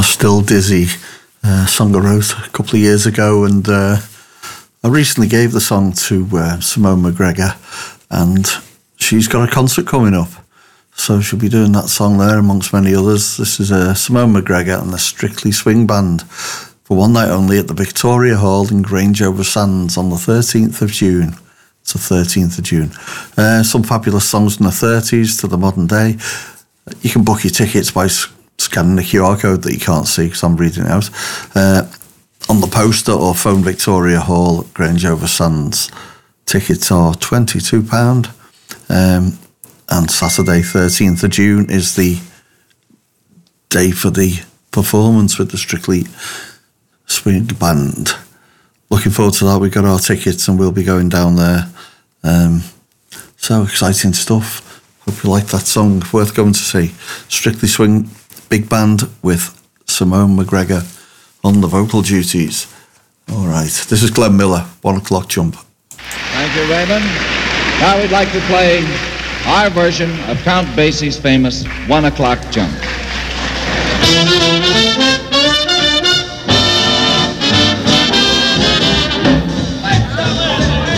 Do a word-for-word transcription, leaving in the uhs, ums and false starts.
Still Dizzy, uh, song I wrote a couple of years ago, and uh, I recently gave the song to uh, Simone McGregor, and she's got a concert coming up, so she'll be doing that song there amongst many others. This is uh, Simone McGregor and the Strictly Swing Band for one night only at the Victoria Hall in Grange over Sands on the thirteenth of June. It's the thirteenth of June. Uh, some fabulous songs from the thirties to the modern day. You can book your tickets by scanning the Q R code that you can't see because I'm reading it out uh, on the poster, or phone Victoria Hall at Grange over Sands. Tickets are twenty-two pounds, um, and Saturday thirteenth of June is the day for the performance with the Strictly Swing Band. Looking forward to that. We got our tickets and we'll be going down there. Um, so exciting stuff. Hope you like that song. Worth going to see. Strictly Swing Big Band with Simone McGregor on the vocal duties. All right, this is Glenn Miller, One O'Clock Jump. Thank you, Raymond. Now we'd like to play our version of Count Basie's famous One O'Clock Jump.